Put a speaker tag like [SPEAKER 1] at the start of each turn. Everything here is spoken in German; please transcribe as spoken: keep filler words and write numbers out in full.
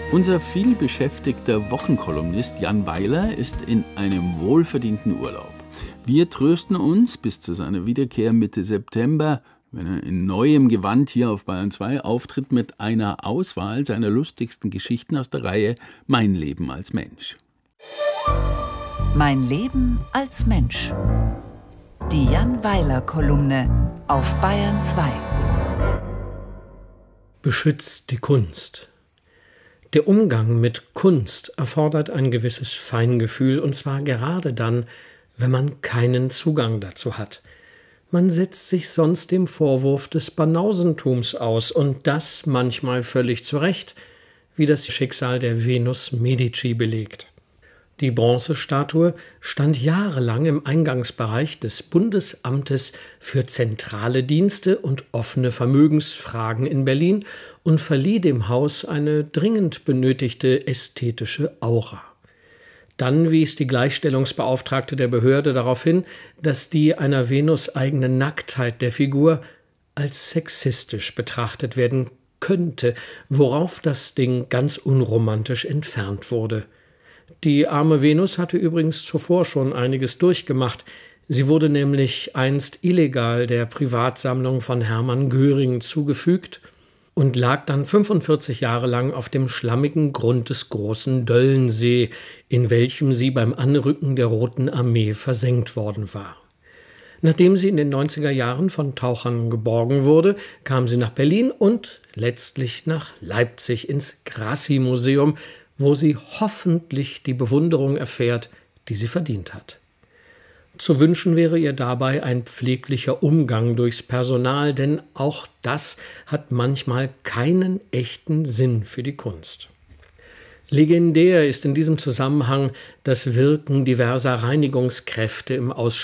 [SPEAKER 1] Unser vielbeschäftigter Wochenkolumnist Jan Weiler ist in einem wohlverdienten Urlaub. Wir trösten uns bis zu seiner Wiederkehr Mitte September, wenn er in neuem Gewand hier auf Bayern zwei auftritt, mit einer Auswahl seiner lustigsten Geschichten aus der Reihe Mein Leben als Mensch.
[SPEAKER 2] Mein Leben als Mensch. Die Jan Weiler Kolumne auf Bayern zwei.
[SPEAKER 3] Beschützt die Kunst. Der Umgang mit Kunst erfordert ein gewisses Feingefühl, und zwar gerade dann, wenn man keinen Zugang dazu hat. Man setzt sich sonst dem Vorwurf des Banausentums aus, und das manchmal völlig zu Recht, wie das Schicksal der Venus Medici belegt. Die Bronzestatue stand jahrelang im Eingangsbereich des Bundesamtes für zentrale Dienste und offene Vermögensfragen in Berlin und verlieh dem Haus eine dringend benötigte ästhetische Aura. Dann wies die Gleichstellungsbeauftragte der Behörde darauf hin, dass die einer Venus eigene Nacktheit der Figur als sexistisch betrachtet werden könnte, worauf das Ding ganz unromantisch entfernt wurde. Die arme Venus hatte übrigens zuvor schon einiges durchgemacht. Sie wurde nämlich einst illegal der Privatsammlung von Hermann Göring zugefügt und lag dann fünfundvierzig Jahre lang auf dem schlammigen Grund des großen Döllensee, in welchem sie beim Anrücken der Roten Armee versenkt worden war. Nachdem sie in den neunziger Jahren von Tauchern geborgen wurde, kam sie nach Berlin und letztlich nach Leipzig ins Grassi-Museum, wo sie hoffentlich die Bewunderung erfährt, die sie verdient hat. Zu wünschen wäre ihr dabei ein pfleglicher Umgang durchs Personal, denn auch das hat manchmal keinen echten Sinn für die Kunst. Legendär ist in diesem Zusammenhang das Wirken diverser Reinigungskräfte im Ausstellungsraum